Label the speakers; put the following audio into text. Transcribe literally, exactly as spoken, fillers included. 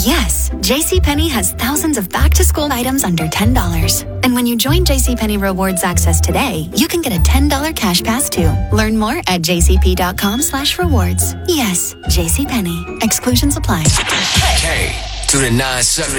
Speaker 1: Yes, JCPenney has thousands of back-to-school items under ten dollars. And when you join JCPenney Rewards Access today, you can get a ten dollars cash pass too. Learn more at jcp.com slash rewards. Yes, JCPenney. Exclusions apply.
Speaker 2: K to the nine seven.